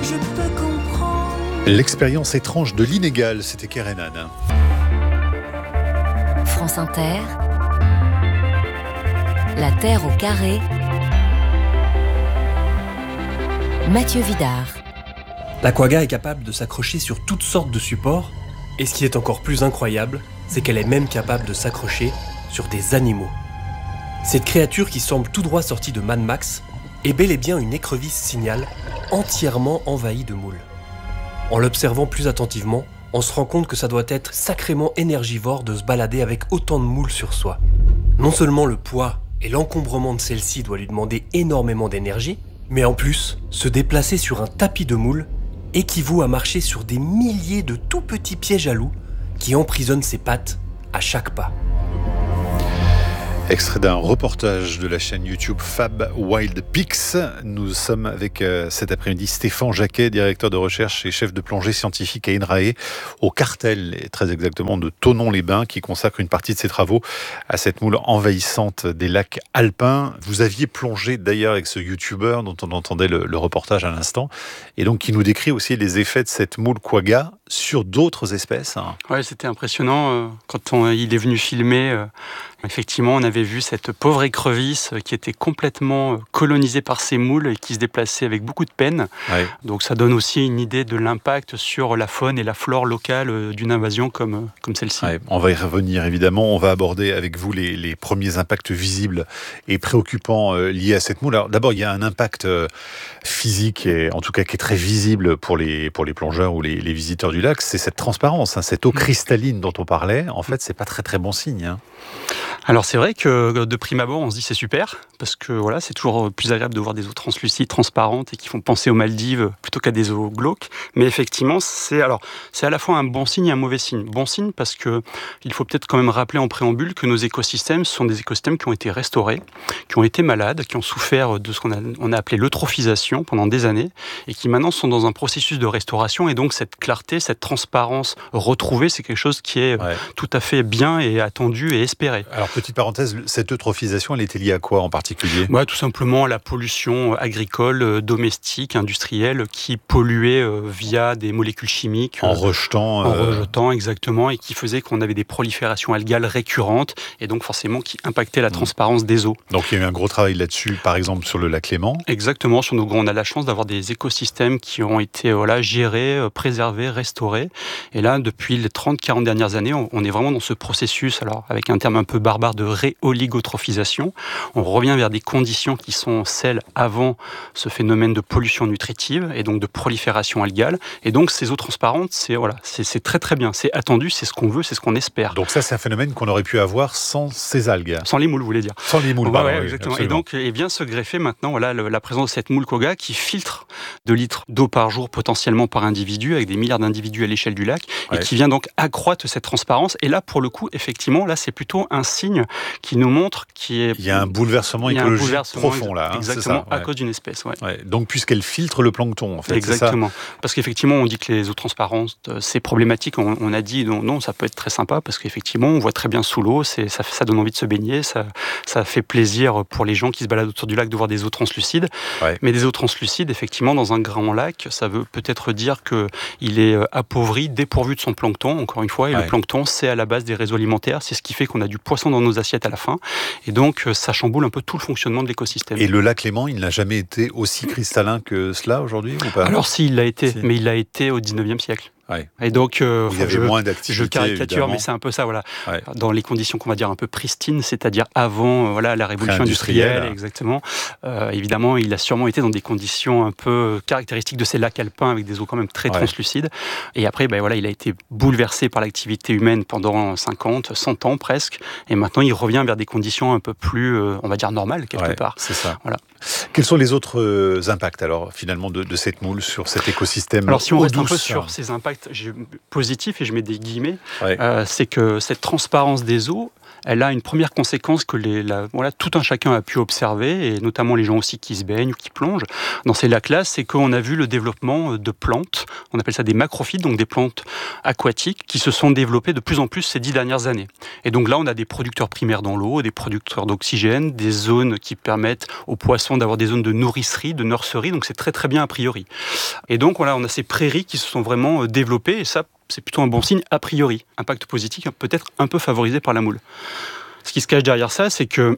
je peux comprendre. L'expérience étrange de l'inégal, c'était Kerenan. France Inter, La Terre au carré, Mathieu Vidard. La quagga est capable de s'accrocher sur toutes sortes de supports, et ce qui est encore plus incroyable, c'est qu'elle est même capable de s'accrocher sur des animaux. Cette créature qui semble tout droit sortie de Mad Max est bel et bien une écrevisse signal entièrement envahie de moules. En l'observant plus attentivement, on se rend compte que ça doit être sacrément énergivore de se balader avec autant de moules sur soi. Non seulement le poids et l'encombrement de celle-ci doit lui demander énormément d'énergie, mais en plus, se déplacer sur un tapis de moules équivaut à marcher sur des milliers de tout petits pièges à loups qui emprisonnent ses pattes à chaque pas. Extrait d'un reportage de la chaîne YouTube Fab Wild Pics. Nous sommes avec cet après-midi Stéphane Jacquet, directeur de recherche et chef de plongée scientifique à INRAE, au cartel, et très exactement de Thonon-les-Bains, qui consacre une partie de ses travaux à cette moule envahissante des lacs alpins. Vous aviez plongé d'ailleurs avec ce youtubeur dont on entendait le reportage à l'instant, et donc qui nous décrit aussi les effets de cette moule quagga sur d'autres espèces. Ouais, c'était impressionnant quand il est venu filmer. Effectivement, on avait vu cette pauvre écrevisse qui était complètement colonisée par ces moules et qui se déplaçait avec beaucoup de peine. Ouais. Donc ça donne aussi une idée de l'impact sur la faune et la flore locale d'une invasion comme celle-ci. Ouais, on va y revenir évidemment. On va aborder avec vous les premiers impacts visibles et préoccupants liés à cette moule. Alors d'abord, il y a un impact physique, et en tout cas qui est très visible pour les plongeurs ou les visiteurs du lac, c'est cette transparence, cette eau cristalline dont on parlait. En fait, c'est pas très très bon signe. Alors c'est vrai que de prime abord on se dit c'est super parce que voilà, c'est toujours plus agréable de voir des eaux translucides, transparentes et qui font penser aux Maldives plutôt qu'à des eaux glauques. Mais effectivement c'est à la fois un bon signe et un mauvais signe. Bon signe parce que il faut peut-être quand même rappeler en préambule que nos écosystèmes sont des écosystèmes qui ont été restaurés, qui ont été malades, qui ont souffert de ce qu'on a appelé l'eutrophisation pendant des années et qui maintenant sont dans un processus de restauration, et donc cette clarté, cette transparence retrouvée, c'est quelque chose qui est tout à fait bien et attendu et espéré. Alors, petite parenthèse, cette eutrophisation, elle était liée à quoi en particulier ? Tout simplement à la pollution agricole, domestique, industrielle, qui polluait via des molécules chimiques. En rejetant, exactement, et qui faisait qu'on avait des proliférations algales récurrentes, et donc forcément qui impactaient la transparence des eaux. Donc il y a eu un gros travail là-dessus, par exemple sur le lac Léman. Exactement, sur nos on a la chance d'avoir des écosystèmes qui ont été gérés, préservés, restaurés. Et là, depuis les 30-40 dernières années, on est vraiment dans ce processus, alors avec un terme un peu barbare, de réoligotrophisation. On revient vers des conditions qui sont celles avant ce phénomène de pollution nutritive et donc de prolifération algale. Et donc ces eaux transparentes, c'est très très bien, c'est attendu, c'est ce qu'on veut, c'est ce qu'on espère. Donc ça, c'est un phénomène qu'on aurait pu avoir sans ces algues. Sans les moules, vous voulez dire. Sans les moules, pardon. Oui, exactement. Et donc, vient se greffer maintenant la présence de cette moule quagga qui filtre 2 litres d'eau par jour potentiellement par individu, avec des milliards d'individus à l'échelle du lac, et qui vient donc accroître cette transparence. Et là, pour le coup, effectivement, là, c'est plutôt un signe qui nous montre il y a un bouleversement écologique profond là. Exactement, à cause d'une espèce. Donc, puisqu'elle filtre le plancton, en fait. Exactement. Parce qu'effectivement, on dit que les eaux transparentes, c'est problématique. On a dit non, ça peut être très sympa parce qu'effectivement, on voit très bien sous l'eau, ça donne envie de se baigner, ça fait plaisir pour les gens qui se baladent autour du lac de voir des eaux translucides. Ouais. Mais des eaux translucides, effectivement, dans un grand lac, ça veut peut-être dire qu'il est appauvri, dépourvu de son plancton, encore une fois. Et le plancton, c'est à la base des réseaux alimentaires. C'est ce qui fait qu'on a du poisson dans nos assiettes à la fin. Et donc, ça chamboule un peu tout le fonctionnement de l'écosystème. Et le lac Léman, il n'a jamais été aussi cristallin que cela aujourd'hui, ou pas ? Alors si, il l'a été, mais il l'a été au 19e siècle. Ouais. Et donc, il y avait moins d'activité. Je caricature, évidemment. Mais c'est un peu ça, voilà. Ouais. Dans les conditions qu'on va dire un peu pristines, c'est-à-dire avant, la révolution industrielle, exactement. Évidemment, il a sûrement été dans des conditions un peu caractéristiques de ces lacs alpins avec des eaux quand même très translucides. Et après, il a été bouleversé par l'activité humaine pendant 50, 100 ans presque. Et maintenant, il revient vers des conditions un peu plus, on va dire normales quelque part. C'est ça. Voilà. Quels sont les autres impacts alors finalement de cette moule sur cet écosystème ? Alors si on reste un peu sur ces impacts positifs, et je mets des guillemets, c'est que cette transparence des eaux, elle a une première conséquence que tout un chacun a pu observer, et notamment les gens aussi qui se baignent ou qui plongent dans ces lacs-là, c'est qu'on a vu le développement de plantes, on appelle ça des macrophytes, donc des plantes aquatiques, qui se sont développées de plus en plus ces 10 dernières années. Et donc là, on a des producteurs primaires dans l'eau, des producteurs d'oxygène, des zones qui permettent aux poissons d'avoir des zones de nourricerie, de nurserie, donc c'est très très bien a priori. Et donc voilà, on a ces prairies qui se sont vraiment développées, et ça, c'est plutôt un bon signe a priori. Impact positif peut-être un peu favorisé par la moule. Ce qui se cache derrière ça, c'est que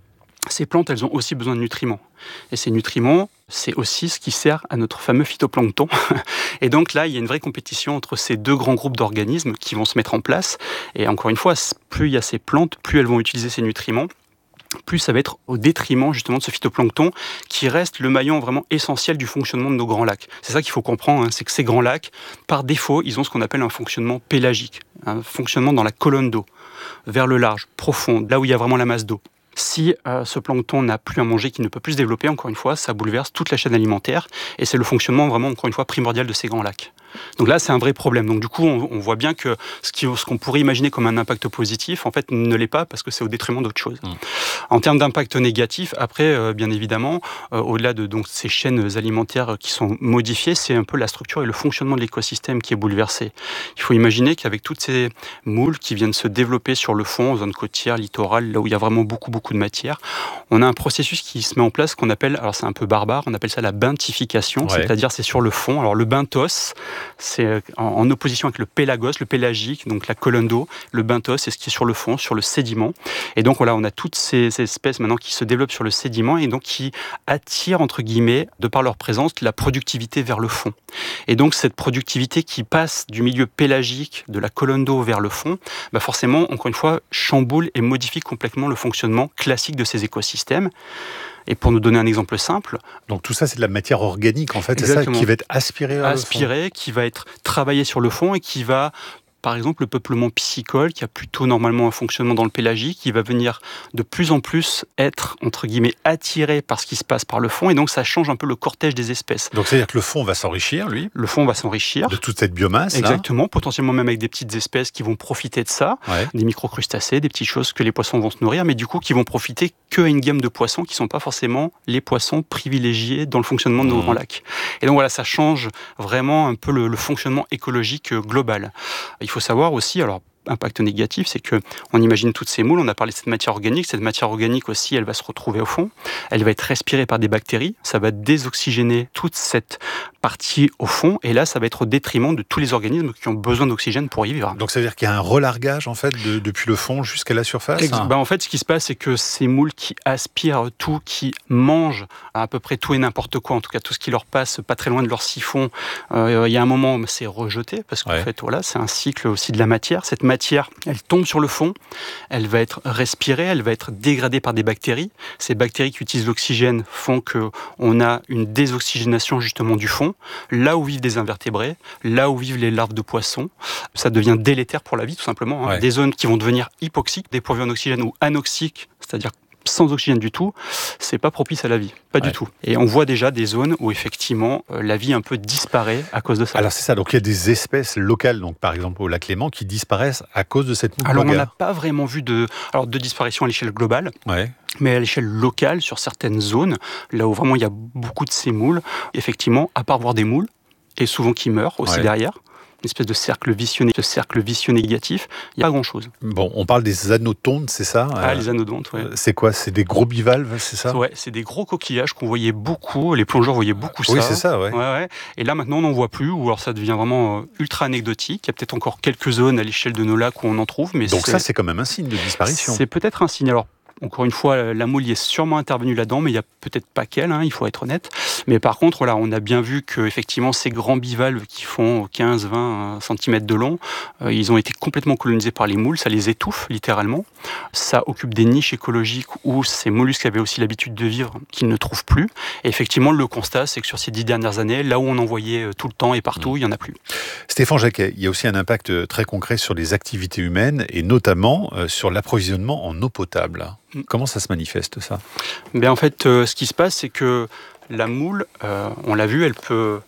ces plantes, elles ont aussi besoin de nutriments. Et ces nutriments, c'est aussi ce qui sert à notre fameux phytoplancton. Et donc là, il y a une vraie compétition entre ces deux grands groupes d'organismes qui vont se mettre en place. Et encore une fois, plus il y a ces plantes, plus elles vont utiliser ces nutriments, plus ça va être au détriment justement de ce phytoplancton qui reste le maillon vraiment essentiel du fonctionnement de nos grands lacs. C'est ça qu'il faut comprendre, c'est que ces grands lacs, par défaut, ils ont ce qu'on appelle un fonctionnement pélagique, un fonctionnement dans la colonne d'eau, vers le large, profond, là où il y a vraiment la masse d'eau. Si ce plancton n'a plus à manger, qu'il ne peut plus se développer, encore une fois, ça bouleverse toute la chaîne alimentaire, et c'est le fonctionnement vraiment, encore une fois, primordial de ces grands lacs. Donc là, c'est un vrai problème. Donc du coup, on voit bien que ce qu'on pourrait imaginer comme un impact positif, en fait, ne l'est pas parce que c'est au détriment d'autres choses. En termes d'impact négatif, après, bien évidemment, au-delà de donc, ces chaînes alimentaires qui sont modifiées, c'est un peu la structure et le fonctionnement de l'écosystème qui est bouleversé. Il faut imaginer qu'avec toutes ces moules qui viennent se développer sur le fond, en zone côtière, littorale, là où il y a vraiment beaucoup de matière, on a un processus qui se met en place qu'on appelle, alors c'est un peu barbare, on appelle ça la benthification, c'est-à-dire c'est sur le fond. Alors le benthos, c'est en opposition avec le pélagos, le pélagique, donc la colonne d'eau. Le benthos, c'est ce qui est sur le fond, sur le sédiment. Et donc voilà, on a toutes ces espèces maintenant qui se développent sur le sédiment et donc qui attirent, entre guillemets, de par leur présence, la productivité vers le fond. Et donc cette productivité qui passe du milieu pélagique, de la colonne d'eau vers le fond, forcément, encore une fois, chamboule et modifie complètement le fonctionnement classique de ces écosystèmes. Et pour nous donner un exemple simple... Donc tout ça, c'est de la matière organique, en fait, c'est ça qui va être aspirée vers le fond. Qui va être travaillée sur le fond et qui va... Par exemple, le peuplement piscicole, qui a plutôt normalement un fonctionnement dans le pélagique, qui va venir de plus en plus être, entre guillemets, attiré par ce qui se passe par le fond, et donc ça change un peu le cortège des espèces. Donc c'est-à-dire que le fond va s'enrichir, lui ? Le fond va s'enrichir. De toute cette biomasse, exactement, potentiellement même avec des petites espèces qui vont profiter de ça, des microcrustacés, des petites choses que les poissons vont se nourrir, mais du coup qui vont profiter qu'à une gamme de poissons qui ne sont pas forcément les poissons privilégiés dans le fonctionnement de nos grands lacs. Et donc voilà, ça change vraiment un peu le fonctionnement écologique global. Il faut savoir aussi, alors impact négatif, c'est que on imagine toutes ces moules, on a parlé de cette matière organique aussi, elle va se retrouver au fond, elle va être respirée par des bactéries, ça va désoxygéner toute cette partie au fond, et là ça va être au détriment de tous les organismes qui ont besoin d'oxygène pour y vivre. Donc ça veut dire qu'il y a un relargage en fait depuis le fond jusqu'à la surface ? En fait, ce qui se passe, c'est que ces moules qui aspirent tout, qui mangent à peu près tout et n'importe quoi, en tout cas tout ce qui leur passe pas très loin de leur siphon, il y a un moment c'est rejeté, parce qu'en fait voilà, c'est un cycle aussi de la matière. Cette matière, elle tombe sur le fond, elle va être respirée, elle va être dégradée par des bactéries. Ces bactéries qui utilisent l'oxygène font qu'on a une désoxygénation justement du fond, là où vivent des invertébrés, là où vivent les larves de poissons. Ça devient délétère pour la vie tout simplement. Des zones qui vont devenir hypoxiques, dépourvues en oxygène, ou anoxiques, c'est-à-dire sans oxygène du tout, c'est pas propice à la vie, pas du tout. Et on voit déjà des zones où effectivement la vie un peu disparaît à cause de ça. Alors c'est ça, donc il y a des espèces locales, donc par exemple au lac Léman, qui disparaissent à cause de cette moule Alors quagga. on n'a pas vraiment vu de disparition à l'échelle globale, mais à l'échelle locale, sur certaines zones, là où vraiment il y a beaucoup de ces moules, effectivement, à part voir des moules, et souvent qui meurent aussi derrière, une espèce de cercle vicieux négatif, il n'y a pas grand-chose. Bon, on parle des anodontes, c'est ça ? Les anodontes, C'est quoi ? C'est des gros bivalves, c'est ça ? Ouais, c'est des gros coquillages qu'on voyait beaucoup, les plongeurs voyaient beaucoup ça. Oui, c'est ça, Et là, maintenant, on n'en voit plus, ou alors ça devient vraiment ultra anecdotique. Il y a peut-être encore quelques zones à l'échelle de nos lacs où on en trouve, mais donc ça, c'est quand même un signe de disparition. C'est peut-être un signe. Alors, encore une fois, la moule y est sûrement intervenue là-dedans, mais il n'y a peut-être pas qu'elle, il faut être honnête. Mais par contre, on a bien vu que effectivement, ces grands bivalves qui font 15-20 cm de long, ils ont été complètement colonisés par les moules, ça les étouffe littéralement. Ça occupe des niches écologiques où ces mollusques avaient aussi l'habitude de vivre, qu'ils ne trouvent plus. Et effectivement, le constat, c'est que sur ces 10 dernières années, là où on en voyait tout le temps et partout, il n'y en a plus. Stéphane Jacquet, il y a aussi un impact très concret sur les activités humaines et notamment sur l'approvisionnement en eau potable. Comment ça se manifeste, ça ? En fait, ce qui se passe, c'est que la moule, on l'a vu, elle peut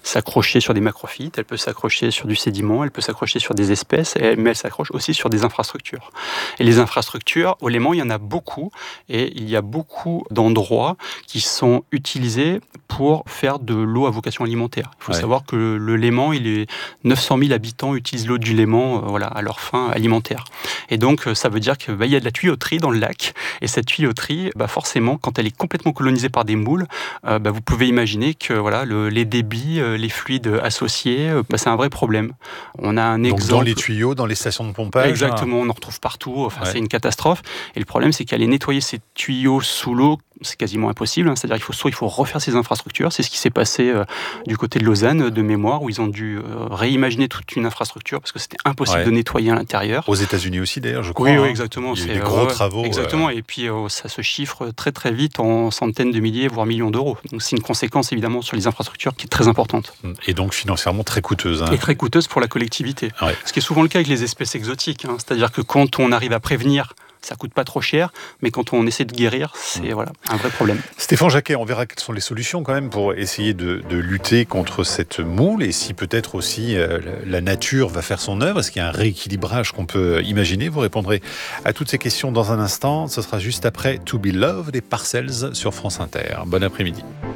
s'accrocher sur des macrophytes, elle peut s'accrocher sur du sédiment, elle peut s'accrocher sur des espèces, mais elle s'accroche aussi sur des infrastructures. Et les infrastructures, au Léman, il y en a beaucoup, et il y a beaucoup d'endroits qui sont utilisés pour faire de l'eau à vocation alimentaire. Il faut savoir que le Léman, 900 000 habitants utilisent l'eau du Léman à leur fin alimentaire. Et donc, ça veut dire qu'il y a de la tuyauterie dans le lac, et cette tuyauterie, forcément, quand elle est complètement colonisée par des moules, vous pouvez imaginer que les débits, les fluides associés, c'est un vrai problème. On a un exemple. Donc dans les tuyaux, dans les stations de pompage. Exactement, on en retrouve partout. C'est une catastrophe. Et le problème, c'est qu'aller nettoyer ces tuyaux sous l'eau, c'est quasiment impossible. C'est-à-dire qu'il faut refaire ces infrastructures. C'est ce qui s'est passé du côté de Lausanne, de mémoire, où ils ont dû réimaginer toute une infrastructure parce que c'était impossible de nettoyer à l'intérieur. Aux États-Unis aussi, d'ailleurs, je crois. Oui, exactement. Il y a eu des gros travaux. Exactement. Et puis, ça se chiffre très, très vite en centaines de milliers, voire millions d'euros. Donc, c'est une conséquence, évidemment, sur les infrastructures qui est très importante. Et donc, financièrement, très coûteuse. Et très coûteuse pour la collectivité. Ce qui est souvent le cas avec les espèces exotiques. C'est-à-dire que quand on arrive à prévenir, ça coûte pas trop cher, mais quand on essaie de guérir, c'est un vrai problème. Stéphane Jacquet, on verra quelles sont les solutions quand même pour essayer de lutter contre cette moule et si peut-être aussi la nature va faire son œuvre. Est-ce qu'il y a un rééquilibrage qu'on peut imaginer? Vous répondrez à toutes ces questions dans un instant. Ce sera juste après To Be Loved des Parcels sur France Inter. Bon après-midi.